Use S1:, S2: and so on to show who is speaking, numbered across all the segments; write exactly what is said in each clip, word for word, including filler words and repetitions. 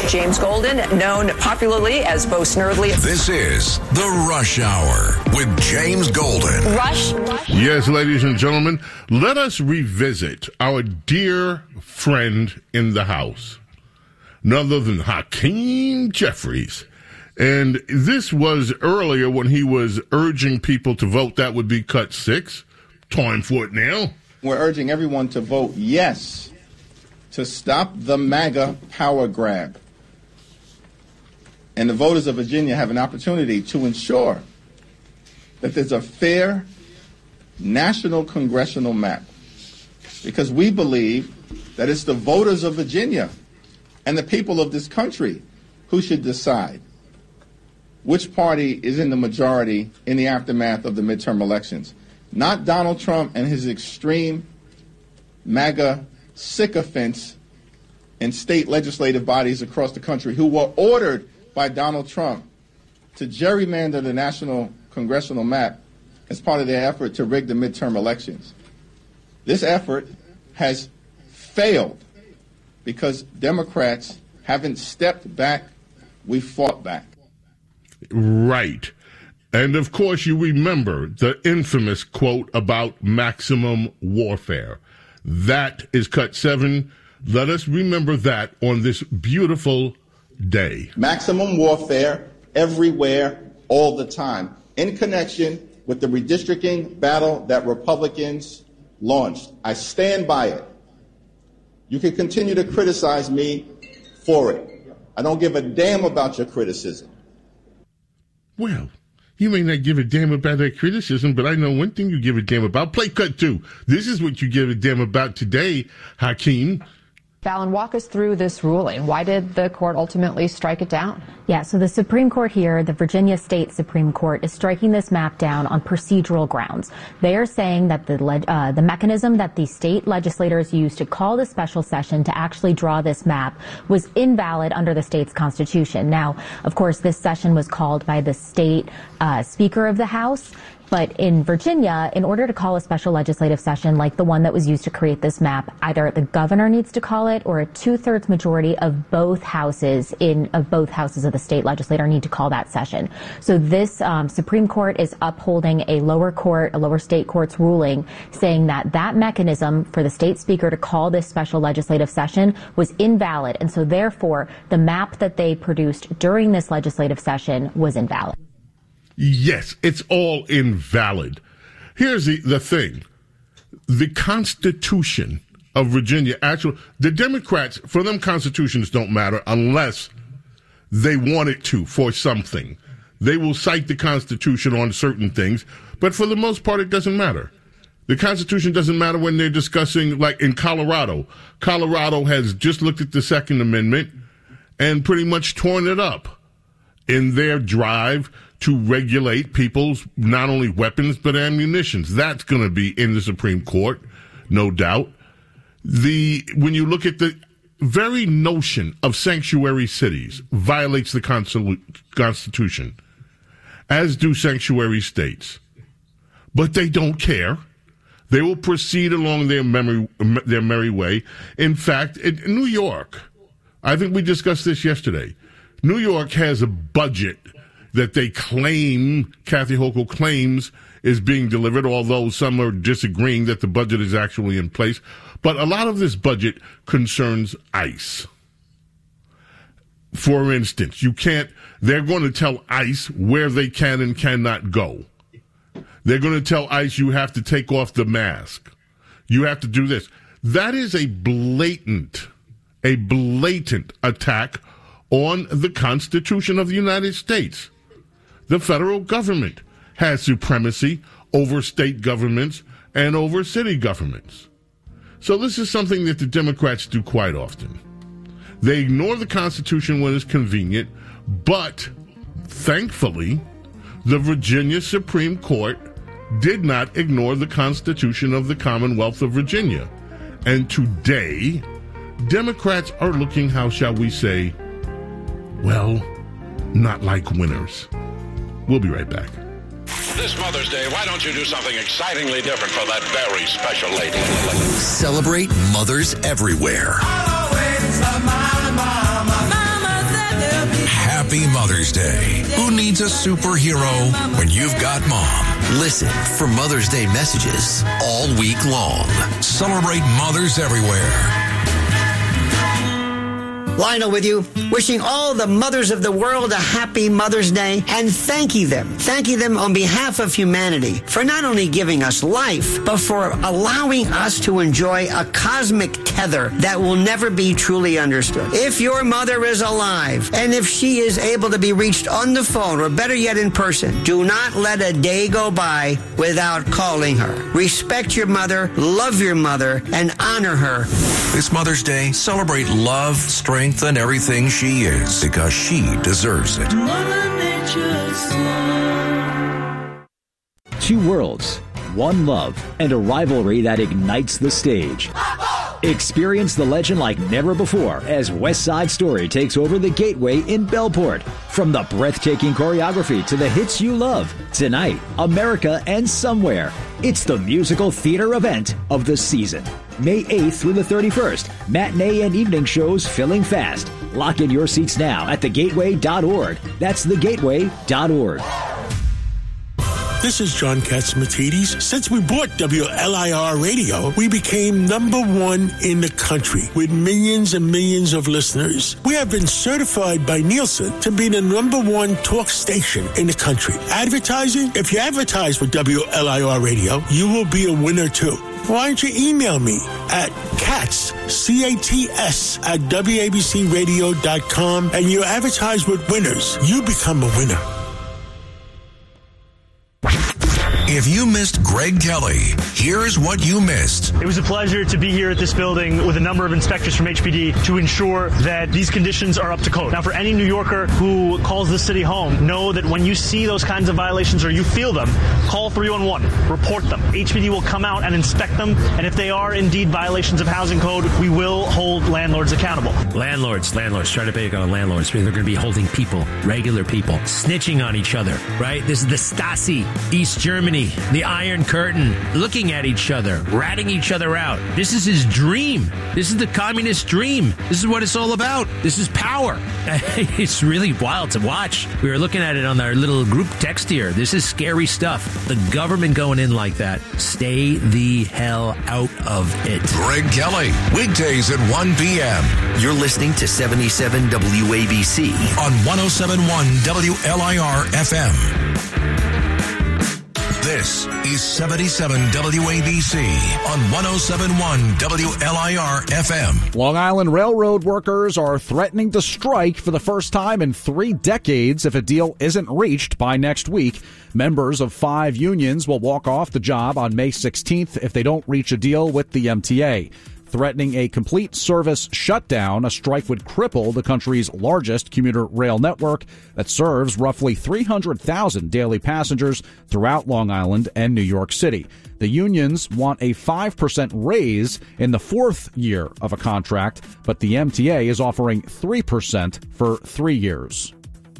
S1: James Golden, known popularly as Bo Snerdley.
S2: This is The Rush Hour with James Golden.
S1: Rush.
S3: Yes, ladies and gentlemen, let us revisit our dear friend in the House, none other than Hakeem Jeffries. And this was earlier when he was urging people to vote. That would be cut six. Time for it now.
S4: We're urging everyone to vote yes to stop the MAGA power grab. And the voters of Virginia have an opportunity to ensure that there's a fair national congressional map. Because we believe that it's the voters of Virginia and the people of this country who should decide which party is in the majority in the aftermath of the midterm elections. Not Donald Trump and his extreme MAGA sycophants in state legislative bodies across the country who were ordered by Donald Trump to gerrymander the national congressional map as part of their effort to rig the midterm elections. This effort has failed because Democrats haven't stepped back. We fought back.
S3: Right. And, of course, you remember the infamous quote about maximum warfare. That is cut seven. Let us remember that on this beautiful day.
S4: Maximum warfare everywhere, all the time, in connection with the redistricting battle that Republicans launched. I stand by it. You can continue to criticize me for it. I don't give a damn about your criticism.
S3: Well, you may not give a damn about that criticism, but I know one thing you give a damn about. Play cut two. This is what you give a damn about today, Hakeem.
S5: Fallon, walk us through this ruling. Why did the court ultimately strike it down?
S6: Yeah, so the Supreme Court here, the Virginia State Supreme Court, is striking this map down on procedural grounds. They are saying that the uh, the mechanism that the state legislators used to call the special session to actually draw this map was invalid under the state's constitution. Now, of course, this session was called by the state uh, Speaker of the House. But in Virginia, in order to call a special legislative session like the one that was used to create this map, either the governor needs to call it or a two-thirds majority of both houses in of both houses of the state legislature need to call that session. So this um, Supreme Court is upholding a lower court, a lower state court's ruling, saying that that mechanism for the state speaker to call this special legislative session was invalid. And so therefore, the map that they produced during this legislative session was invalid.
S3: Yes, it's all invalid. Here's the, the thing. The Constitution of Virginia, actually, the Democrats, for them, constitutions don't matter unless they want it to for something. They will cite the Constitution on certain things, but for the most part, it doesn't matter. The Constitution doesn't matter when they're discussing, like in Colorado. Colorado has just looked at the Second Amendment and pretty much torn it up in their drive to regulate people's not only weapons but ammunitions. That's going to be in the Supreme Court, no doubt. The when you look at the very notion of sanctuary cities violates the Constitution, as do sanctuary states. But they don't care. They will proceed along their memory, their merry way. In fact, in New York, I think we discussed this yesterday, New York has a budget that they claim, Kathy Hochul claims, is being delivered, although some are disagreeing that the budget is actually in place. But a lot of this budget concerns ICE. For instance, you can't, they're going to tell ICE where they can and cannot go. They're going to tell ICE you have to take off the mask. You have to do this. That is a blatant, a blatant attack on the Constitution of the United States. The federal government has supremacy over state governments and over city governments. So this is something that the Democrats do quite often. They ignore the Constitution when it's convenient, but thankfully, the Virginia Supreme Court did not ignore the Constitution of the Commonwealth of Virginia. And today, Democrats are looking, how shall we say, well, not like winners. We'll be right back.
S2: This Mother's Day, why don't you do something excitingly different for that very special lady?
S7: Celebrate mothers everywhere.
S8: Always love my mama. Mama
S7: Happy Mother's Day. Who needs a superhero when you've got mom?
S8: Listen for Mother's Day messages all week long.
S7: Celebrate mothers everywhere.
S9: Lionel with you, wishing all the mothers of the world a happy Mother's Day and thanking them, thanking them on behalf of humanity for not only giving us life, but for allowing us to enjoy a cosmic tether that will never be truly understood. If your mother is alive and if she is able to be reached on the phone or better yet in person, do not let a day go by without calling her. Respect your mother, love your mother, and honor her.
S7: This Mother's Day, celebrate love, strength, and everything she is, because she deserves it.
S10: Two worlds, one love, and a rivalry that ignites the stage. Experience the legend like never before as West Side Story takes over the Gateway in Bellport. From the breathtaking choreography to the hits you love, tonight, America and Somewhere. It's the musical theater event of the season. May eighth through the thirty-first. Matinee and evening shows filling fast. Lock in your seats now at the gateway dot org. That's the gateway dot org.
S11: This is John Catsimatidis. Since we bought W L I R Radio, we became number one in the country with millions and millions of listeners. We have been certified by Nielsen to be the number one talk station in the country. Advertising? If you advertise with W L I R Radio, you will be a winner too. Why don't you email me at cats, C A T S, at W A B C radio dot com and you advertise with winners. You become a winner.
S7: If you missed Greg Kelly, here's what you missed.
S12: It was a pleasure to be here at this building with a number of inspectors from H P D to ensure that these conditions are up to code. Now, for any New Yorker who calls the city home, know that when you see those kinds of violations or you feel them, call three one one, report them. H P D will come out and inspect them, and if they are indeed violations of housing code, we will hold landlords accountable.
S13: Landlords, landlords, try to pick on landlords because they're going to be holding people, regular people, snitching on each other, right? This is the Stasi, East Germany. The Iron Curtain, looking at each other, ratting each other out. This is his dream. This is the communist dream. This is what it's all about. This is power. It's really wild to watch. We were looking at it on our little group text here. This is scary stuff. The government going in like that. Stay the hell out of it.
S7: Greg Kelly, weekdays at one p.m.
S8: You're listening to seventy-seven W A B C
S7: on one oh seven point one W L I R F M. This is seventy-seven W A B C on one oh seven point one W L I R F M.
S14: Long Island Railroad workers are threatening to strike for the first time in three decades if a deal isn't reached by next week. Members of five unions will walk off the job on May sixteenth if they don't reach a deal with the M T A. Threatening a complete service shutdown, a strike would cripple the country's largest commuter rail network that serves roughly three hundred thousand daily passengers throughout Long Island and New York City. The unions want a five percent raise in the fourth year of a contract, but the M T A is offering three percent for three years.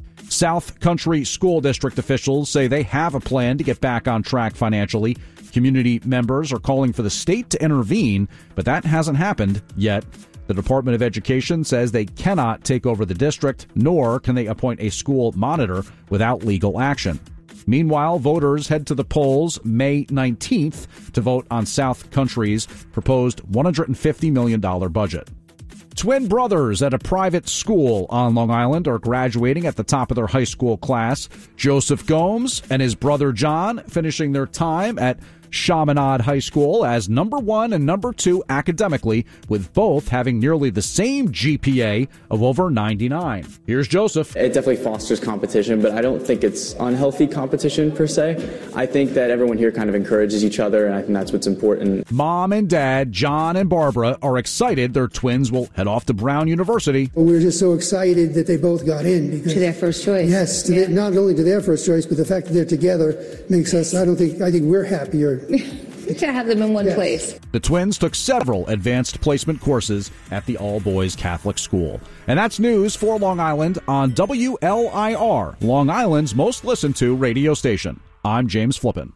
S14: South Country School District officials say they have a plan to get back on track financially. Community members are calling for the state to intervene, but that hasn't happened yet. The Department of Education says they cannot take over the district, nor can they appoint a school monitor without legal action. Meanwhile, voters head to the polls May nineteenth to vote on South Country's proposed one hundred fifty million dollars budget. Twin brothers at a private school on Long Island are graduating at the top of their high school class. Joseph Gomes and his brother John finishing their time at Chaminade High School as number one and number two academically, with both having nearly the same G P A of over ninety-nine. Here's Joseph.
S15: It definitely fosters competition, but I don't think it's unhealthy competition per se. I think that everyone here kind of encourages each other, and I think that's what's important.
S14: Mom and dad, John and Barbara, are excited their twins will head off to Brown University.
S16: Well, we're just so excited that they both got in. Because,
S17: to their first choice.
S16: Yes, to yeah. their, not only to their first choice, but the fact that they're together makes us, I don't think, I think we're happier.
S17: To have them in one yes. place.
S14: The twins took several advanced placement courses at the all-boys Catholic school. And that's news for Long Island on W L I R, Long Island's most listened to radio station. I'm James Flippin.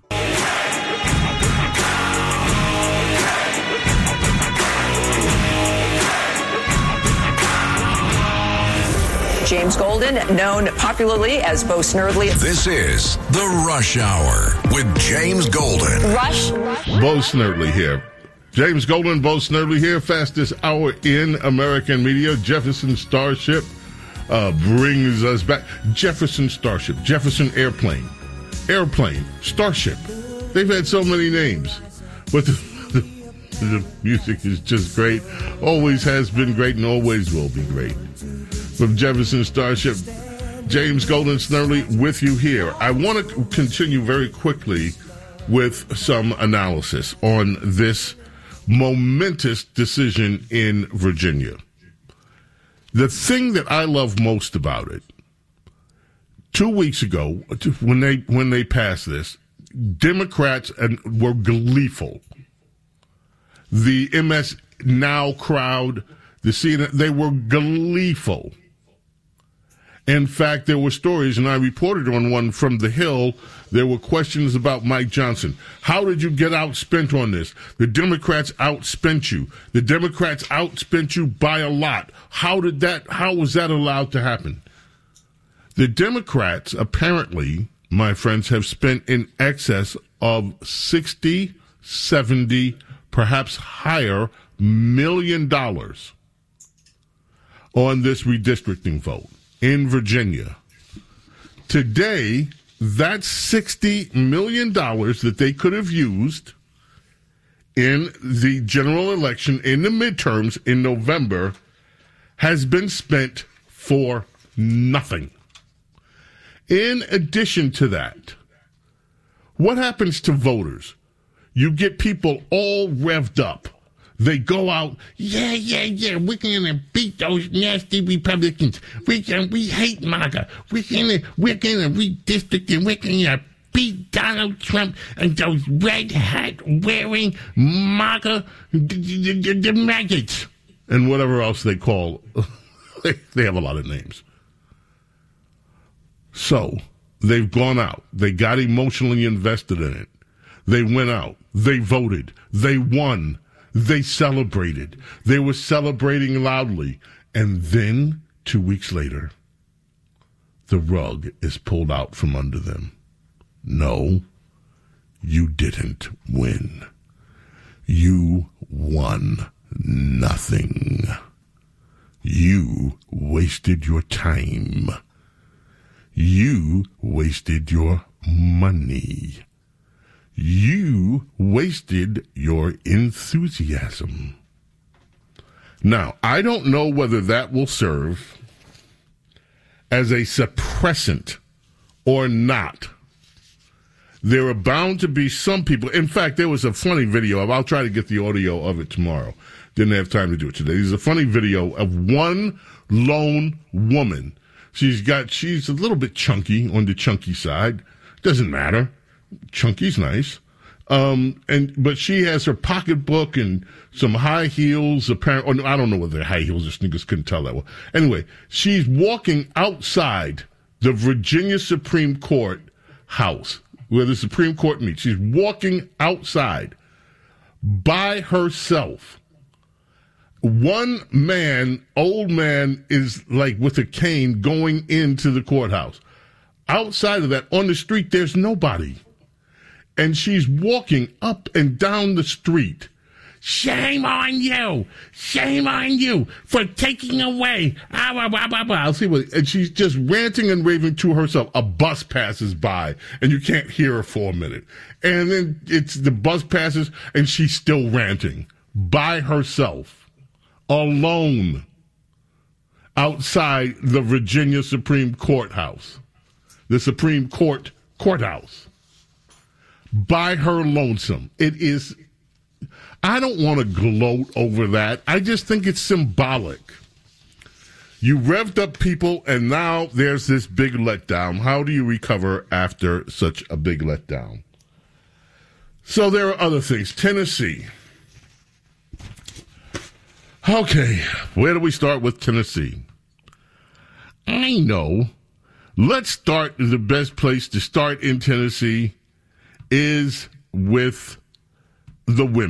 S1: James Golden, known popularly as Bo Snerdley.
S7: This is The Rush Hour with James Golden.
S1: Rush.
S3: Bo Snerdley here. James Golden, Bo Snerdley here. Fastest hour in American media. Jefferson Starship uh, brings us back. Jefferson Starship. Jefferson Airplane. Airplane. Starship. They've had so many names. But the, the, the music is just great. Always has been great and always will be great. From Jefferson Starship, James Golden Snerdley with you here. I want to continue very quickly with some analysis on this momentous decision in Virginia. The thing that I love most about it, two weeks ago, when they when they passed this, Democrats were gleeful. The M S Now crowd, the C N N, they were gleeful. In fact, there were stories, and I reported on one from The Hill. There were questions about Mike Johnson. How did you get outspent on this? The Democrats outspent you. The Democrats outspent you by a lot. How did that, how was that allowed to happen? The Democrats, apparently, my friends, have spent in excess of sixty, seventy, perhaps higher million dollars on this redistricting vote in Virginia. Today, that's sixty million dollars that they could have used in the general election, in the midterms in November, has been spent for nothing. In addition to that, what happens to voters? You get people all revved up. They go out, yeah, yeah, yeah, we're going to beat those nasty Republicans. We can, we hate MAGA. We're going to, we're going to redistrict and we're going to beat Donald Trump and those red hat wearing MAGA, the, the, the, the maggots, and whatever else they call. They have a lot of names. So they've gone out. They got emotionally invested in it. They went out. They voted. They won. They celebrated. They were celebrating loudly. And then, two weeks later, the rug is pulled out from under them. No, you didn't win. You won nothing. You wasted your time. You wasted your money. You wasted your enthusiasm. Now, I don't know whether that will serve as a suppressant or not. There are bound to be some people. In fact, there was a funny video of, I'll try to get the audio of it tomorrow. Didn't have time to do it today. There's a funny video of one lone woman. She's got, she's a little bit chunky on the chunky side. Doesn't matter. Chunky's nice. Um, and, but she has her pocketbook and some high heels, apparently. I don't know whether they're high heels or sneakers, couldn't tell that well. Anyway, she's walking outside the Virginia Supreme Court house where the Supreme Court meets. She's walking outside by herself. One man, old man, is like with a cane going into the courthouse. Outside of that, on the street, there's nobody. And she's walking up and down the street. Shame on you! Shame on you for taking away. Ah, blah, blah, blah, blah. I'll see what. And she's just ranting and raving to herself. A bus passes by, and you can't hear her for a minute. And then it's the bus passes, and she's still ranting by herself, alone, outside the Virginia Supreme Courthouse, the Supreme Court courthouse. By her lonesome. It is, I don't want to gloat over that. I just think it's symbolic. You revved up people, and now there's this big letdown. How do you recover after such a big letdown? So there are other things. Tennessee. Okay, where do we start with Tennessee? I know. Let's start, the best place to start in Tennessee is with the women.